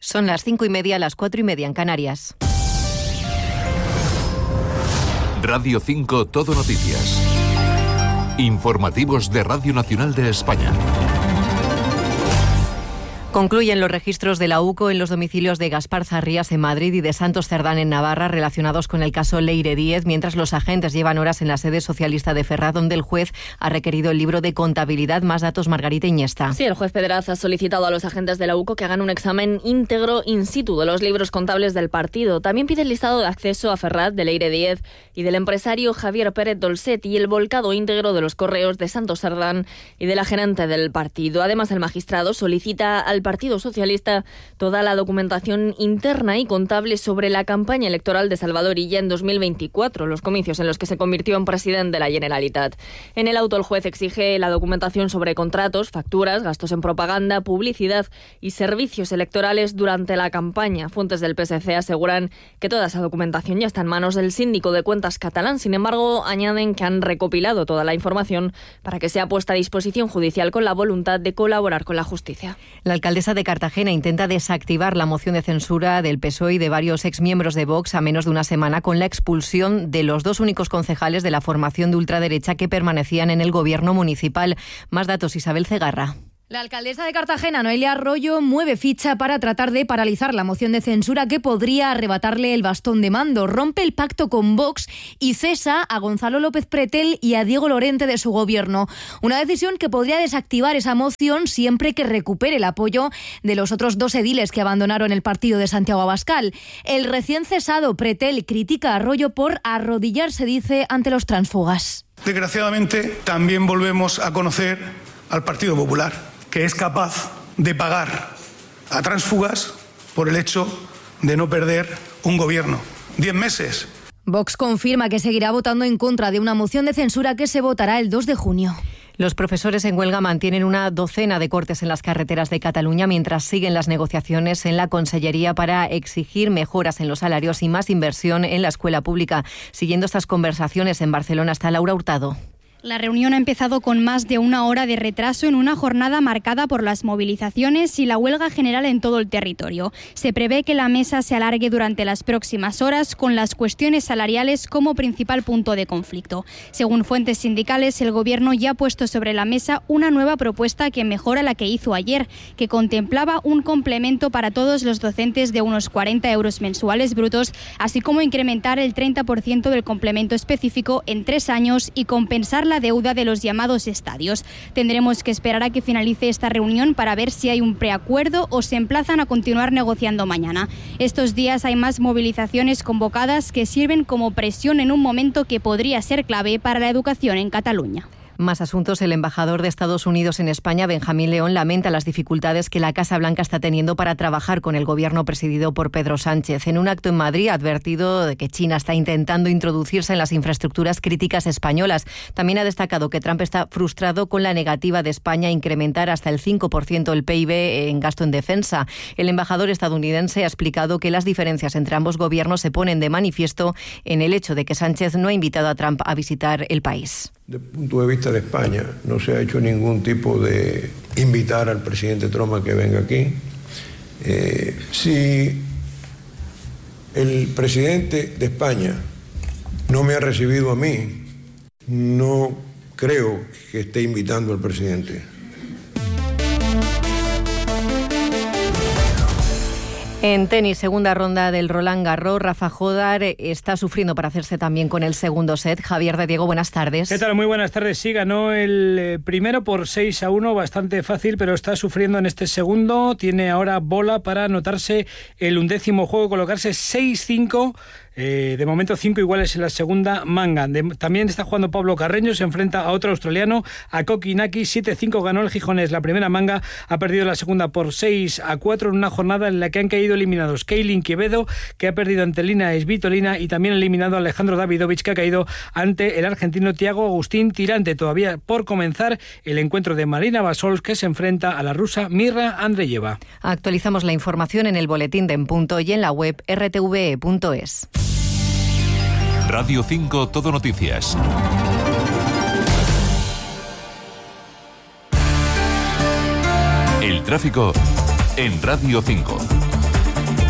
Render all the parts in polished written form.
Son las 5:30, las 4:30 en Canarias. Radio 5 Todo Noticias. Informativos de Radio Nacional de España. Concluyen los registros de la UCO en los domicilios de Gaspar Zarrías en Madrid y de Santos Cerdán en Navarra relacionados con el caso Leire Díez, mientras los agentes llevan horas en la sede socialista de Ferraz, donde el juez ha requerido el libro de contabilidad. Más datos, Margarita Iniesta. Sí, el juez Pedraz ha solicitado a los agentes de la UCO que hagan un examen íntegro in situ de los libros contables del partido. También pide el listado de acceso a Ferraz de Leire Díez y del empresario Javier Pérez Dolcet y el volcado íntegro de los correos de Santos Cerdán y de la gerente del partido. Además, el magistrado solicita al Partido Socialista toda la documentación interna y contable sobre la campaña electoral de Salvador Illa en 2024, los comicios en los que se convirtió en presidente de la Generalitat. En el auto, el juez exige la documentación sobre contratos, facturas, gastos en propaganda, publicidad y servicios electorales durante la campaña. Fuentes del PSC aseguran que toda esa documentación ya está en manos del síndico de cuentas catalán. Sin embargo, añaden que han recopilado toda la información para que sea puesta a disposición judicial con la voluntad de colaborar con la justicia. La alcaldesa de Cartagena intenta desactivar la moción de censura del PSOE y de varios exmiembros de Vox a menos de una semana con la expulsión de los dos únicos concejales de la formación de ultraderecha que permanecían en el gobierno municipal. Más datos, Isabel Cegarra. La alcaldesa de Cartagena, Noelia Arroyo, mueve ficha para tratar de paralizar la moción de censura que podría arrebatarle el bastón de mando. Rompe el pacto con Vox y cesa a Gonzalo López Pretel y a Diego Lorente de su gobierno. Una decisión que podría desactivar esa moción siempre que recupere el apoyo de los otros dos ediles que abandonaron el partido de Santiago Abascal. El recién cesado Pretel critica a Arroyo por arrodillarse, dice, ante los tránsfugas. Desgraciadamente, también volvemos a conocer al Partido Popular, que es capaz de pagar a tránsfugas por el hecho de no perder un gobierno. 10 meses. Vox confirma que seguirá votando en contra de una moción de censura que se votará el 2 de junio. Los profesores en huelga mantienen una docena de cortes en las carreteras de Cataluña mientras siguen las negociaciones en la Consellería para exigir mejoras en los salarios y más inversión en la escuela pública. Siguiendo estas conversaciones en Barcelona está Laura Hurtado. La reunión ha empezado con más de una hora de retraso en una jornada marcada por las movilizaciones y la huelga general en todo el territorio. Se prevé que la mesa se alargue durante las próximas horas con las cuestiones salariales como principal punto de conflicto. Según fuentes sindicales, el Gobierno ya ha puesto sobre la mesa una nueva propuesta que mejora la que hizo ayer, que contemplaba un complemento para todos los docentes de unos 40 euros mensuales brutos, así como incrementar el 30% del complemento específico en 3 años y compensar la deuda de los llamados estadios. Tendremos que esperar a que finalice esta reunión para ver si hay un preacuerdo o se emplazan a continuar negociando mañana. Estos días hay más movilizaciones convocadas que sirven como presión en un momento que podría ser clave para la educación en Cataluña. Más asuntos. El embajador de Estados Unidos en España, Benjamín León, lamenta las dificultades que la Casa Blanca está teniendo para trabajar con el gobierno presidido por Pedro Sánchez. En un acto en Madrid ha advertido de que China está intentando introducirse en las infraestructuras críticas españolas. También ha destacado que Trump está frustrado con la negativa de España a incrementar hasta el 5% el PIB en gasto en defensa. El embajador estadounidense ha explicado que las diferencias entre ambos gobiernos se ponen de manifiesto en el hecho de que Sánchez no ha invitado a Trump a visitar el país. Desde el punto de vista de España, no se ha hecho ningún tipo de invitar al presidente Trump a que venga aquí. Si el presidente de España no me ha recibido a mí, no creo que esté invitando al presidente. En tenis, segunda ronda del Roland Garros, Rafa Jodar está sufriendo para hacerse también con el segundo set. Javier de Diego, buenas tardes. ¿Qué tal? Muy buenas tardes. Sí, ganó el primero por 6-1, bastante fácil, pero está sufriendo en este segundo. Tiene ahora bola para anotarse el 11º juego, colocarse 6-5. De momento 5 iguales en la segunda manga. También está jugando Pablo Carreño, se enfrenta a otro australiano, a Kokinaki. 7-5 ganó el gijonés la primera manga, ha perdido la segunda por 6-4 en una jornada en la que han caído eliminados Keilin Quevedo, que ha perdido ante Lina Svitolina, y también eliminado a Alejandro Davidovich, que ha caído ante el argentino Thiago Agustín Tirante. Todavía por comenzar el encuentro de Marina Basols, que se enfrenta a la rusa Mirra Andreyeva. Actualizamos la información en el boletín de En Punto y en la web rtve.es. Radio 5 Todo Noticias. El tráfico en Radio 5.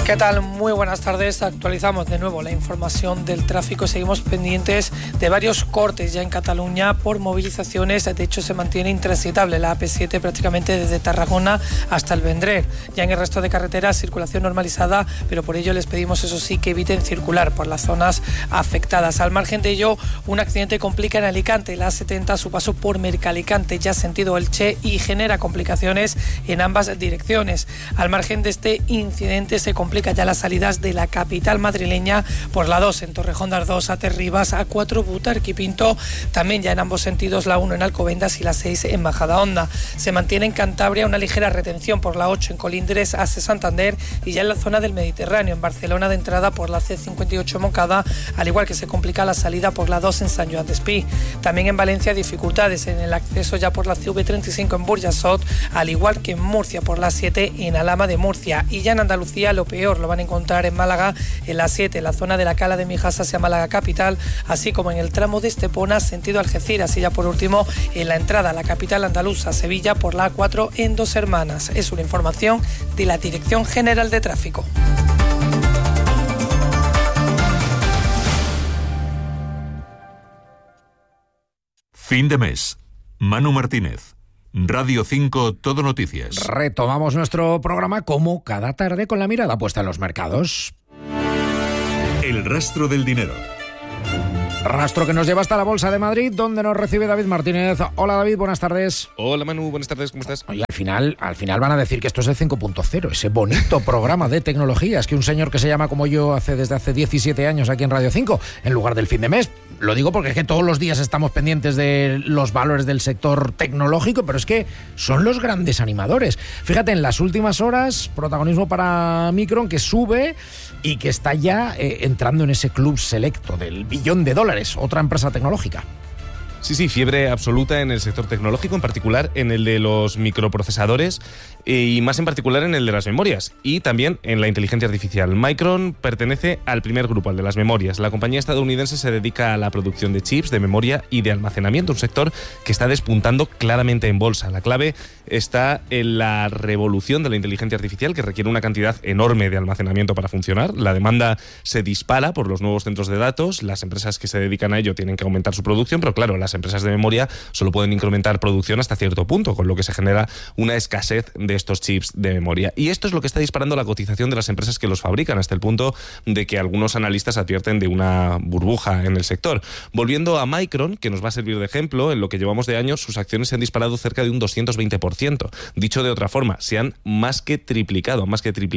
¿Qué tal? Muy buenas tardes. Actualizamos de nuevo la información del tráfico. Seguimos pendientes de varios cortes ya en Cataluña por movilizaciones. De hecho, se mantiene intransitable la AP7 prácticamente desde Tarragona hasta el Vendrell. Ya en el resto de carreteras, circulación normalizada, pero por ello les pedimos, eso sí, que eviten circular por las zonas afectadas. Al margen de ello, un accidente complica en Alicante. La A70 a su paso por Mercalicante, ya sentido Elche, y genera complicaciones en ambas direcciones. Al margen de este incidente, se complica ya las salidas de la capital madrileña por la 2 en Torrejón de Ardoz, a Terribas, A4 Butarque y Pinto, también ya en ambos sentidos, la 1 en Alcobendas y la 6 en Majadahonda. Se mantiene en Cantabria una ligera retención por la 8 en Colindres, A6 Santander, y ya en la zona del Mediterráneo, en Barcelona, de entrada por la C58 Moncada, al igual que se complica la salida por la 2 en Sant Joan Despí. También en Valencia, dificultades en el acceso ya por la CV35 en Burjasot, al igual que en Murcia por la 7 en Alhama de Murcia. Y ya en Andalucía, lo peor lo van a encontrar en Málaga, en la 7, en la zona de la Cala de Mijas hacia Málaga capital, así como en el tramo de Estepona sentido Algeciras, y ya por último en la entrada a la capital andaluza, Sevilla, por la A4 en Dos Hermanas. Es una información de la Dirección General de Tráfico. Fin de mes. Manu Martínez. Radio 5 Todo Noticias. Retomamos nuestro programa como cada tarde con la mirada puesta en los mercados. El rastro del dinero. Rastro que nos lleva hasta la Bolsa de Madrid, donde nos recibe David Martínez. Hola David, buenas tardes. Hola Manu, buenas tardes, ¿cómo estás? Oye, al final van a decir que esto es el 5.0, ese bonito programa de tecnologías que un señor que se llama como yo hace desde hace 17 años aquí en Radio 5, en lugar del fin de mes. Lo digo porque es que todos los días estamos pendientes de los valores del sector tecnológico, pero es que son los grandes animadores. Fíjate, en las últimas horas, protagonismo para Micron, que sube y que está ya entrando en ese club selecto del $1 billón, otra empresa tecnológica. Sí, fiebre absoluta en el sector tecnológico, en particular en el de los microprocesadores y más en particular en el de las memorias y también en la inteligencia artificial. Micron pertenece al primer grupo, al de las memorias. La compañía estadounidense se dedica a la producción de chips, de memoria y de almacenamiento, un sector que está despuntando claramente en bolsa. La clave está en la revolución de la inteligencia artificial, que requiere una cantidad enorme de almacenamiento para funcionar. La demanda se dispara por los nuevos centros de datos, las empresas que se dedican a ello tienen que aumentar su producción, pero claro, las empresas de memoria solo pueden incrementar producción hasta cierto punto, con lo que se genera una escasez de estos chips de memoria. Y esto es lo que está disparando la cotización de las empresas que los fabrican, hasta el punto de que algunos analistas advierten de una burbuja en el sector. Volviendo a Micron, que nos va a servir de ejemplo, en lo que llevamos de años, sus acciones se han disparado cerca de un 220%. Dicho de otra forma, se han más que triplicado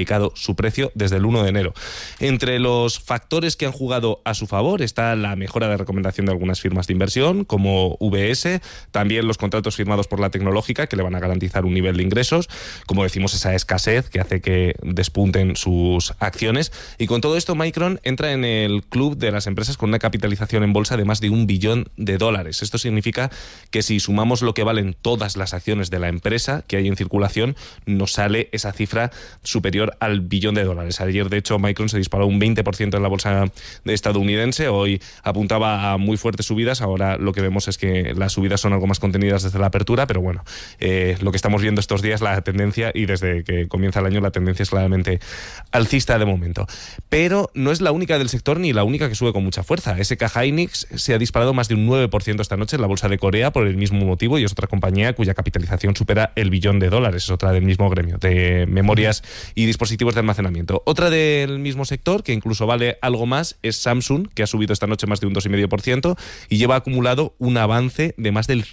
su precio desde el 1 de enero. Entre los factores que han jugado a su favor está la mejora de recomendación de algunas firmas de inversión, como VS, también los contratos firmados por la tecnológica, que le van a garantizar un nivel de ingresos, como decimos, esa escasez que hace que despunten sus acciones. Y con todo esto, Micron entra en el club de las empresas con una capitalización en bolsa de más de $1 billón. Esto significa que si sumamos lo que valen todas las acciones de la empresa que hay en circulación, nos sale esa cifra superior al $1 billón. Ayer, de hecho, Micron se disparó un 20% en la bolsa estadounidense. Hoy apuntaba a muy fuertes subidas. Ahora lo que vemos es que las subidas son algo más contenidas desde la apertura, pero bueno, lo que estamos viendo estos días, la tendencia, y desde que comienza el año la tendencia es claramente alcista de momento. Pero no es la única del sector ni la única que sube con mucha fuerza. SK Hynix se ha disparado más de un 9% esta noche en la bolsa de Corea por el mismo motivo, y es otra compañía cuya capitalización supera el $1 billón. Es otra del mismo gremio de memorias y dispositivos de almacenamiento. Otra del mismo sector, que incluso vale algo más, es Samsung, que ha subido esta noche más de un 2,5% y lleva acumulado un avance de más del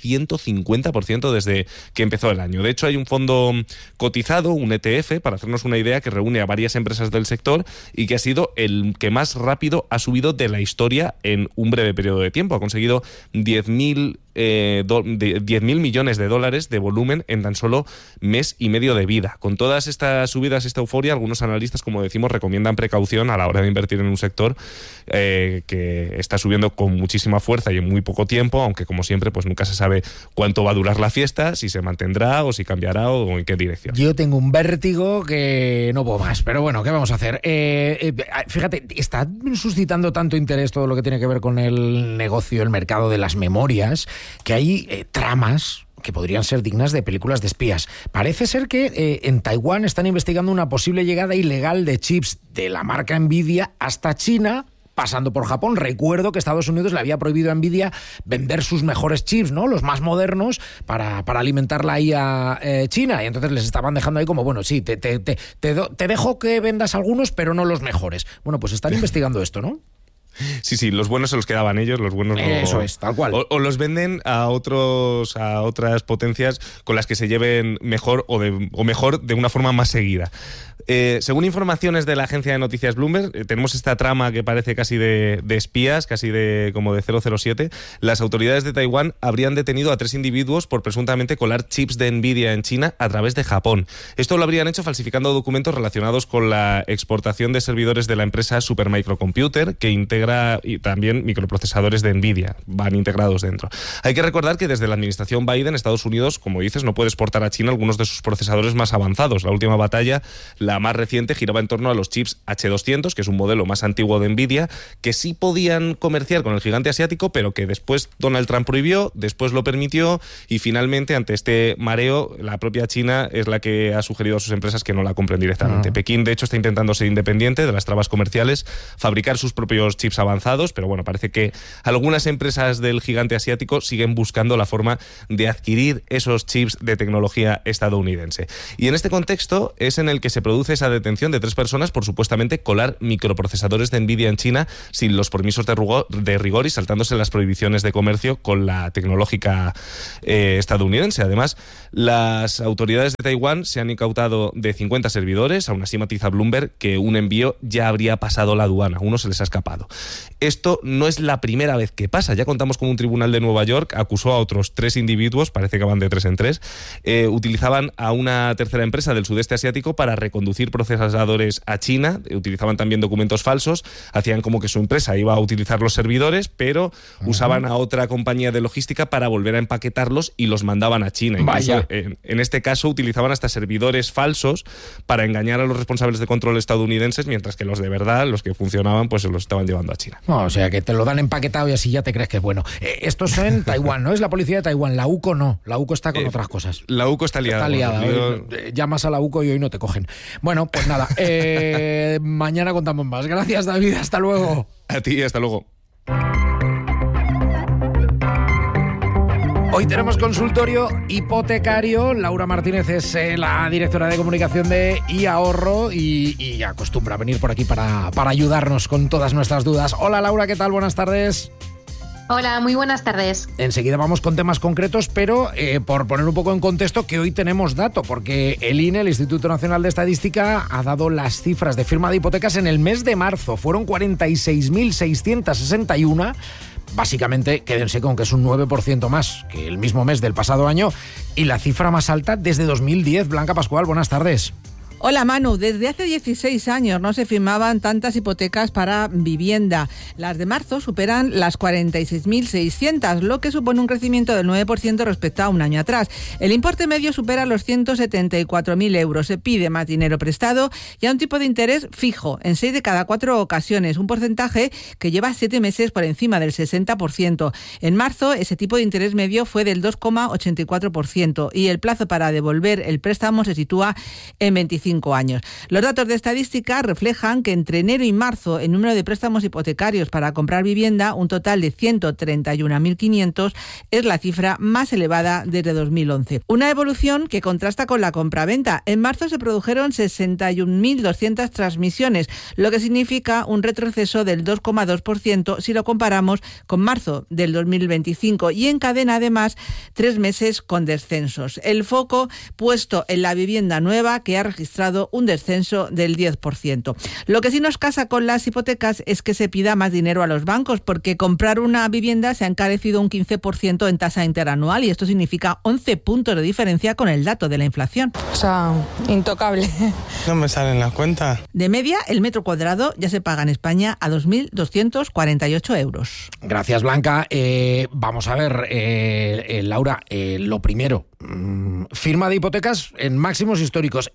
150% desde que empezó el año. De hecho, hay un fondo cotizado, un ETF, para hacernos una idea, que reúne a varias empresas del sector y que ha sido el que más rápido ha subido de la historia en un breve periodo de tiempo. Ha conseguido 10.000 millones de dólares de volumen en tan solo mes y medio de vida. Con todas estas subidas, esta euforia, algunos analistas, como decimos, recomiendan precaución a la hora de invertir en un sector que está subiendo con muchísima fuerza y en muy poco tiempo, aunque como siempre pues nunca se sabe cuánto va a durar la fiesta, si se mantendrá o si cambiará o en qué dirección. Yo tengo un vértigo que no puedo más, pero bueno, ¿qué vamos a hacer? Fíjate, está suscitando tanto interés todo lo que tiene que ver con el negocio, el mercado de las memorias, que hay tramas que podrían ser dignas de películas de espías. Parece ser que en Taiwán están investigando una posible llegada ilegal de chips de la marca Nvidia hasta China, pasando por Japón. Recuerdo que Estados Unidos le había prohibido a Nvidia vender sus mejores chips, ¿no? Los más modernos, para alimentarla ahí a China. Y entonces les estaban dejando ahí como, bueno, sí, te dejo que vendas algunos, pero no los mejores. Bueno, pues están investigando esto, ¿no? Sí, los buenos se los quedaban ellos, los buenos Eso es, tal cual. O los venden a otras potencias con las que se lleven mejor o mejor de una forma más seguida. Según informaciones de la agencia de noticias Bloomberg, tenemos esta trama que parece casi de espías, casi como de 007. Las autoridades de Taiwán habrían detenido a 3 individuos por presuntamente colar chips de Nvidia en China a través de Japón. Esto lo habrían hecho falsificando documentos relacionados con la exportación de servidores de la empresa Supermicrocomputer, que integra y también microprocesadores de Nvidia, van integrados dentro. Hay que recordar que desde la administración Biden, Estados Unidos, como dices, no puede exportar a China algunos de sus procesadores más avanzados. La última batalla, la más reciente, giraba en torno a los chips H200, que es un modelo más antiguo de Nvidia, que sí podían comerciar con el gigante asiático, pero que después Donald Trump prohibió, después lo permitió, y finalmente, ante este mareo, la propia China es la que ha sugerido a sus empresas que no la compren directamente. Pekín, de hecho, está intentando ser independiente de las trabas comerciales, fabricar sus propios chips avanzados, pero bueno, parece que algunas empresas del gigante asiático siguen buscando la forma de adquirir esos chips de tecnología estadounidense. Y en este contexto es en el que se produce esa detención de 3 personas por supuestamente colar microprocesadores de Nvidia en China sin los permisos de rigor y saltándose las prohibiciones de comercio con la tecnológica estadounidense. Además, las autoridades de Taiwán se han incautado de 50 servidores. Aún así matiza Bloomberg que un envío ya habría pasado la aduana, uno se les ha escapado. Esto no es la primera vez que pasa. Ya contamos con un tribunal de Nueva York acusó a otros 3 individuos, parece que van de 3 en 3, utilizaban a una tercera empresa del sudeste asiático para reconducir procesadores a China, utilizaban también documentos falsos, hacían como que su empresa iba a utilizar los servidores, pero usaban a otra compañía de logística para volver a empaquetarlos y los mandaban a China. Incluso, en este caso utilizaban hasta servidores falsos para engañar a los responsables de control estadounidenses, mientras que los de verdad, los que funcionaban, pues se los estaban llevando a China. No, o sea, que te lo dan empaquetado y así ya te crees que es bueno. Esto es en Taiwán, ¿no? Es la policía de Taiwán. La UCO no. La UCO está con otras cosas. La UCO está liada. Hoy, llamas a la UCO y hoy no te cogen. Bueno, pues nada. Mañana contamos más. Gracias, David. Hasta luego. A ti, hasta luego. Hoy tenemos consultorio hipotecario. Laura Martínez es la directora de comunicación de iAhorro y acostumbra a venir por aquí para ayudarnos con todas nuestras dudas. Hola, Laura, ¿qué tal? Buenas tardes. Hola, muy buenas tardes. Enseguida vamos con temas concretos, pero por poner un poco en contexto que hoy tenemos dato, porque el INE, el Instituto Nacional de Estadística, ha dado las cifras de firma de hipotecas en el mes de marzo. Fueron 46.661. Básicamente, quédense con que es un 9% más que el mismo mes del pasado año y la cifra más alta desde 2010. Blanca Pascual, buenas tardes. Hola Manu, desde hace 16 años no se firmaban tantas hipotecas para vivienda. Las de marzo superan las 46.600, lo que supone un crecimiento del 9% respecto a un año atrás. El importe medio supera los 174.000 euros. Se pide más dinero prestado y a un tipo de interés fijo en 6 de cada 4 ocasiones, un porcentaje que lleva 7 meses por encima del 60%. En marzo ese tipo de interés medio fue del 2,84% y el plazo para devolver el préstamo se sitúa en 25 años. Los datos de estadística reflejan que entre enero y marzo el número de préstamos hipotecarios para comprar vivienda, un total de 131.500, es la cifra más elevada desde 2011. Una evolución que contrasta con la compraventa. En marzo se produjeron 61.200 transmisiones, lo que significa un retroceso del 2,2% si lo comparamos con marzo del 2025 y encadena además 3 meses con descensos. El foco puesto en la vivienda nueva, que ha registrado un descenso del 10%. Lo que sí nos casa con las hipotecas es que se pida más dinero a los bancos, porque comprar una vivienda se ha encarecido un 15% en tasa interanual y esto significa 11 puntos de diferencia con el dato de la inflación. O sea, intocable. No me salen las cuentas. De media, el metro cuadrado ya se paga en España a 2.248 euros. Gracias, Blanca. Vamos a ver, Laura, lo primero, firma de hipotecas en máximos históricos, es verdad,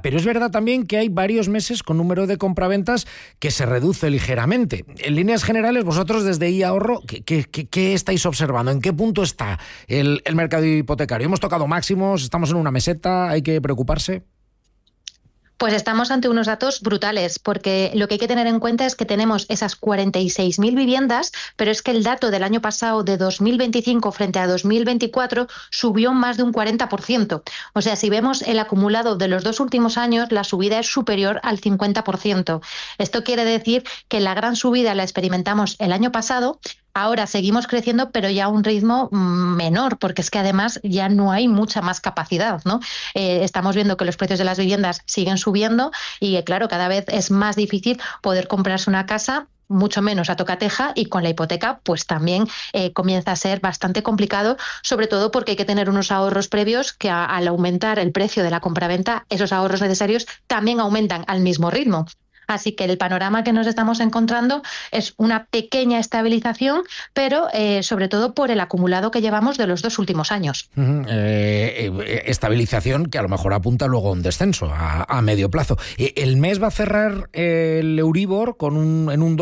pero es verdad también que hay varios meses con número de compraventas que se reduce ligeramente. En líneas generales, vosotros desde iAhorro, ¿qué estáis observando? ¿En qué punto está el mercado hipotecario? ¿Hemos tocado máximos? ¿Estamos en una meseta? ¿Hay que preocuparse? Pues estamos ante unos datos brutales, porque lo que hay que tener en cuenta es que tenemos esas 46.000 viviendas, pero es que el dato del año pasado, de 2025 frente a 2024, subió más de un 40%. O sea, si vemos el acumulado de los 2 últimos años, la subida es superior al 50%. Esto quiere decir que la gran subida la experimentamos el año pasado. Ahora seguimos creciendo, pero ya a un ritmo menor, porque es que además ya no hay mucha más capacidad, ¿no? Estamos viendo que los precios de las viviendas siguen subiendo y, claro, cada vez es más difícil poder comprarse una casa, mucho menos a tocateja, y con la hipoteca pues también comienza a ser bastante complicado, sobre todo porque hay que tener unos ahorros previos que al aumentar el precio de la compraventa, esos ahorros necesarios también aumentan al mismo ritmo. Así que el panorama que nos estamos encontrando es una pequeña estabilización, pero sobre todo por el acumulado que llevamos de los 2 últimos años. Estabilización que a lo mejor apunta luego a un descenso a medio plazo. El mes va a cerrar el Euribor en un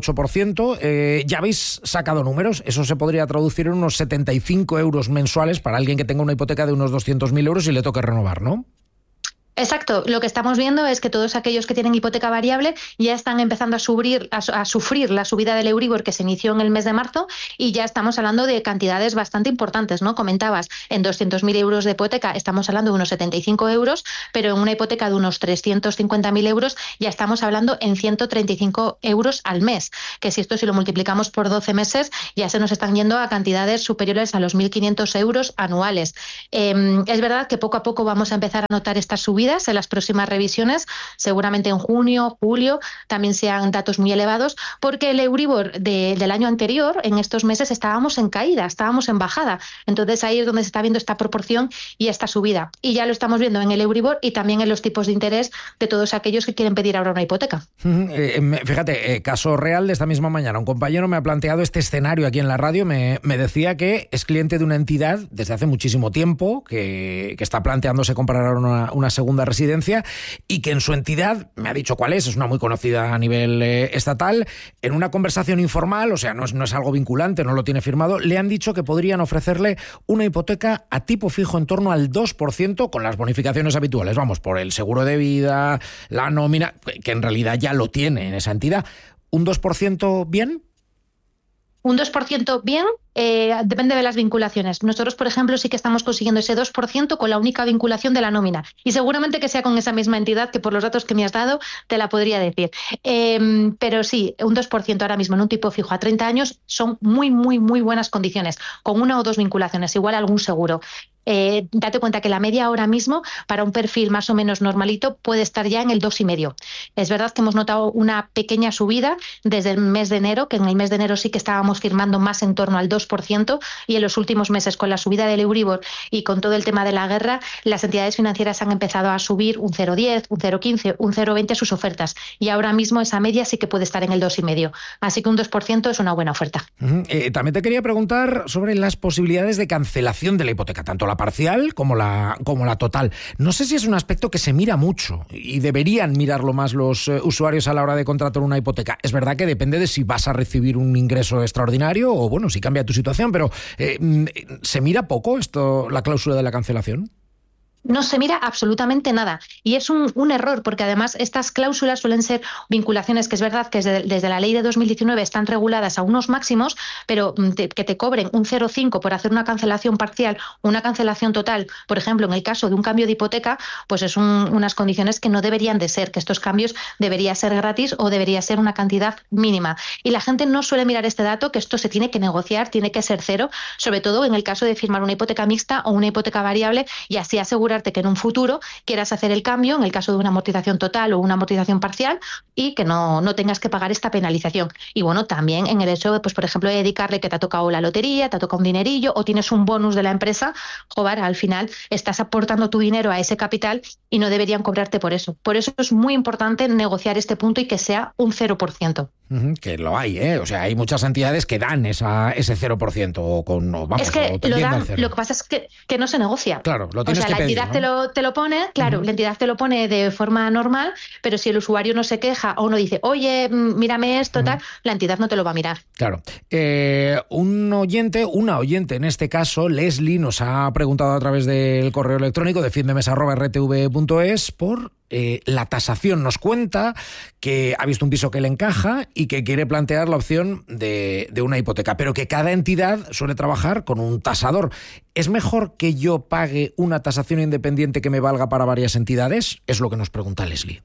2,8%. Ya habéis sacado números. Eso se podría traducir en unos 75 euros mensuales para alguien que tenga una hipoteca de unos 200.000 euros y le toque renovar, ¿no? Exacto. Lo que estamos viendo es que todos aquellos que tienen hipoteca variable ya están empezando a sufrir la subida del Euribor que se inició en el mes de marzo, y ya estamos hablando de cantidades bastante importantes, ¿no? Comentabas, en 200.000 euros de hipoteca estamos hablando de unos 75 euros, pero en una hipoteca de unos 350.000 euros ya estamos hablando en 135 euros al mes, que si lo multiplicamos por 12 meses ya se nos están yendo a cantidades superiores a los 1.500 euros anuales. Es verdad que poco a poco vamos a empezar a notar estas subidas en las próximas revisiones, seguramente en junio, julio, también sean datos muy elevados, porque el Euribor del año anterior, en estos meses estábamos en caída, estábamos en bajada. Entonces ahí es donde se está viendo esta proporción y esta subida. Y ya lo estamos viendo en el Euribor y también en los tipos de interés de todos aquellos que quieren pedir ahora una hipoteca. Fíjate, caso real de esta misma mañana. Un compañero me ha planteado este escenario aquí en la radio, me decía que es cliente de una entidad desde hace muchísimo tiempo, que está planteándose comprar una segunda residencia, y que en su entidad, me ha dicho cuál es una muy conocida a nivel estatal, en una conversación informal, o sea, no es algo vinculante, no lo tiene firmado, le han dicho que podrían ofrecerle una hipoteca a tipo fijo en torno al 2% con las bonificaciones habituales, vamos, por el seguro de vida, la nómina, que en realidad ya lo tiene en esa entidad. ¿Un 2% bien? Un 2% bien, depende de las vinculaciones. Nosotros, por ejemplo, sí que estamos consiguiendo ese 2% con la única vinculación de la nómina. Y seguramente que sea con esa misma entidad, que por los datos que me has dado te la podría decir. Pero sí, un 2% ahora mismo en un tipo fijo a 30 años son muy, muy, muy buenas condiciones, con 1 o 2 vinculaciones, igual algún seguro. Date cuenta que la media ahora mismo para un perfil más o menos normalito puede estar ya en el 2,5. Es verdad que hemos notado una pequeña subida desde el mes de enero, que en el mes de enero sí que estábamos firmando más en torno al 2%, y en los últimos meses con la subida del Euribor y con todo el tema de la guerra, las entidades financieras han empezado a subir un 0,10, un 0,15, un 0,20 sus ofertas, y ahora mismo esa media sí que puede estar en el 2,5. Así que un 2% es una buena oferta. También te quería preguntar sobre las posibilidades de cancelación de la hipoteca, tanto la parcial como la total. No sé si es un aspecto que se mira mucho y deberían mirarlo más los usuarios a la hora de contratar una hipoteca. Es verdad que depende de si vas a recibir un ingreso extraordinario o, bueno, si cambia tu situación, pero ¿se mira poco la cláusula de la cancelación? No se mira absolutamente nada, y es un error, porque además estas cláusulas suelen ser vinculaciones que es verdad que desde la ley de 2019 están reguladas a unos máximos, pero que te cobren un 0,5 por hacer una cancelación parcial o una cancelación total, por ejemplo, en el caso de un cambio de hipoteca, pues es unas condiciones que no deberían de ser, que estos cambios debería ser gratis o debería ser una cantidad mínima. Y la gente no suele mirar este dato, que esto se tiene que negociar, tiene que ser cero, sobre todo en el caso de firmar una hipoteca mixta o una hipoteca variable, y así asegurar que en un futuro quieras hacer el cambio en el caso de una amortización total o una amortización parcial, y que no tengas que pagar esta penalización. Y bueno, también en el hecho, pues por ejemplo, de dedicarle que te ha tocado la lotería, te ha tocado un dinerillo o tienes un bonus de la empresa, joder, al final estás aportando tu dinero a ese capital y no deberían cobrarte por eso. Por eso es muy importante negociar este punto y que sea un 0%. Que lo hay, ¿eh? O sea, hay muchas entidades que dan ese 0%. Es que lo dan, lo que pasa es que no se negocia. Claro, lo tienes que pedir, la entidad te lo pone, claro, la entidad te lo pone de forma normal, pero si el usuario no se queja o no dice, oye, mírame esto, tal, la entidad no te lo va a mirar. Claro. Una oyente en este caso, Leslie, nos ha preguntado a través del correo electrónico de findemesa@rtv.es por la tasación. Nos cuenta que ha visto un piso que le encaja y que quiere plantear la opción de una hipoteca, pero que cada entidad suele trabajar con un tasador. ¿Es mejor que yo pague una tasación independiente que me valga para varias entidades? Es lo que nos pregunta Leslie.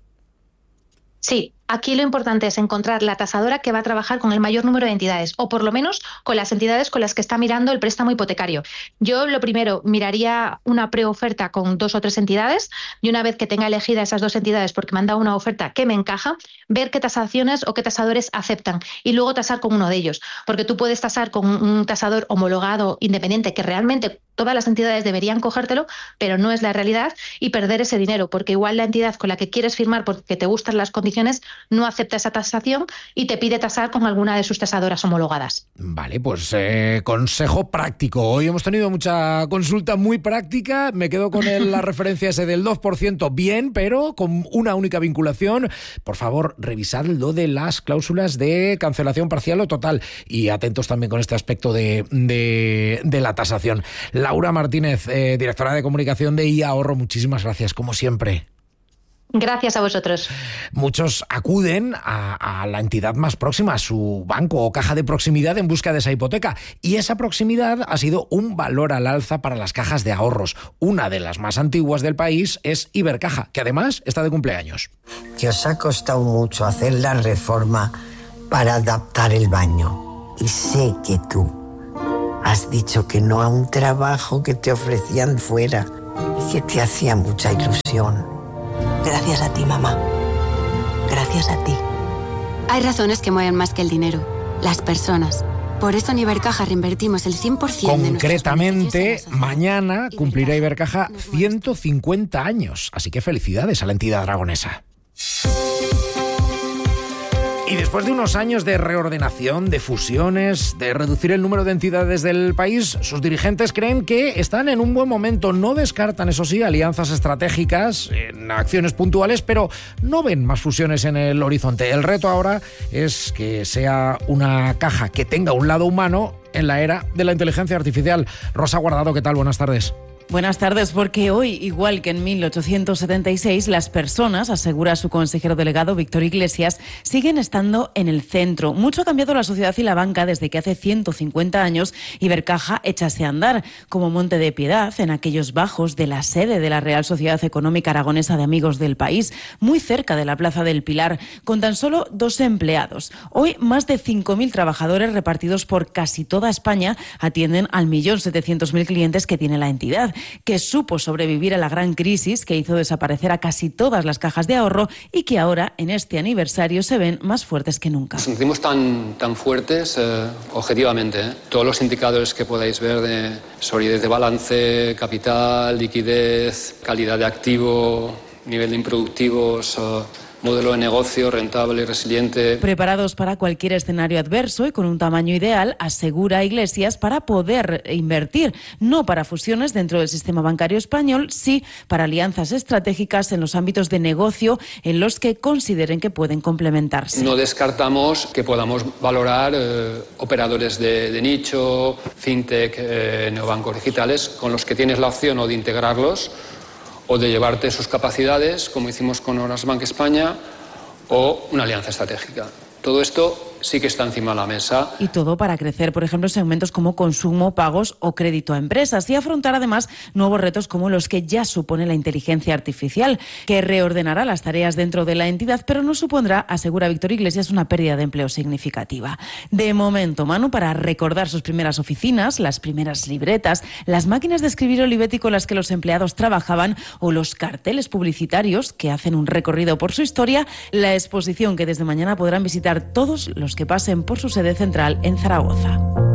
Sí, aquí lo importante es encontrar la tasadora que va a trabajar con el mayor número de entidades, o por lo menos con las entidades con las que está mirando el préstamo hipotecario. Yo lo primero miraría una preoferta con 2 o 3 entidades y una vez que tenga elegida esas 2 entidades porque me han dado una oferta que me encaja, ver qué tasaciones o qué tasadores aceptan y luego tasar con uno de ellos, porque tú puedes tasar con un tasador homologado independiente que realmente todas las entidades deberían cogértelo, pero no es la realidad, y perder ese dinero, porque igual la entidad con la que quieres firmar porque te gustan las condiciones no acepta esa tasación y te pide tasar con alguna de sus tasadoras homologadas. Vale, pues consejo práctico. Hoy hemos tenido mucha consulta muy práctica. Me quedo con la referencia ese del 2%, bien, pero con una única vinculación. Por favor, revisad lo de las cláusulas de cancelación parcial o total y atentos también con este aspecto de la tasación. Laura Martínez, directora de comunicación de iAhorro, muchísimas gracias, como siempre. Gracias a vosotros. Muchos acuden a la entidad más próxima, a su banco o caja de proximidad en busca de esa hipoteca. Y esa proximidad ha sido un valor al alza para las cajas de ahorros. Una de las más antiguas del país es Ibercaja, que además está de cumpleaños. Que os ha costado mucho hacer la reforma para adaptar el baño. Y sé que tú has dicho que no a un trabajo que te ofrecían fuera y que te hacía mucha ilusión. Gracias a ti, mamá. Gracias a ti. Hay razones que mueven más que el dinero. Las personas. Por eso en Ibercaja reinvertimos el 100% Concretamente, mañana cumplirá Ibercaja 150 años. Así que felicidades a la entidad aragonesa. Y después de unos años de reordenación, de fusiones, de reducir el número de entidades del país, sus dirigentes creen que están en un buen momento. No descartan, eso sí, alianzas estratégicas en acciones puntuales, pero no ven más fusiones en el horizonte. El reto ahora es que sea una caja que tenga un lado humano en la era de la inteligencia artificial. Rosa Guardado, ¿qué tal? Buenas tardes. Buenas tardes, porque hoy, igual que en 1876, las personas, asegura su consejero delegado Víctor Iglesias, siguen estando en el centro. Mucho ha cambiado la sociedad y la banca desde que hace 150 años Ibercaja echase a andar, como Monte de Piedad, en aquellos bajos de la sede de la Real Sociedad Económica Aragonesa de Amigos del País, muy cerca de la Plaza del Pilar, con tan solo 2 empleados. Hoy, más de 5.000 trabajadores repartidos por casi toda España atienden al 1.700.000 clientes que tiene la entidad, que supo sobrevivir a la gran crisis que hizo desaparecer a casi todas las cajas de ahorro y que ahora, en este aniversario, se ven más fuertes que nunca. Nos sentimos tan fuertes objetivamente. Todos los indicadores que podáis ver de solidez de balance, capital, liquidez, calidad de activo, nivel de improductivos, modelo de negocio rentable y resiliente. Preparados para cualquier escenario adverso y con un tamaño ideal, asegura Iglesias, para poder invertir, no para fusiones dentro del sistema bancario español, sí para alianzas estratégicas en los ámbitos de negocio en los que consideren que pueden complementarse. No descartamos que podamos valorar operadores de nicho, fintech, neobancos digitales, con los que tienes la opción o de integrarlos o de llevarte sus capacidades, como hicimos con Orange Bank España, o una alianza estratégica. Todo esto sí que está encima de la mesa. Y todo para crecer, por ejemplo, en segmentos como consumo, pagos o crédito a empresas, y afrontar además nuevos retos como los que ya supone la inteligencia artificial, que reordenará las tareas dentro de la entidad, pero no supondrá, asegura Víctor Iglesias, una pérdida de empleo significativa. De momento, Manu, para recordar sus primeras oficinas, las primeras libretas, las máquinas de escribir Olivetti con las que los empleados trabajaban o los carteles publicitarios que hacen un recorrido por su historia, la exposición que desde mañana podrán visitar todos los que pasen por su sede central en Zaragoza.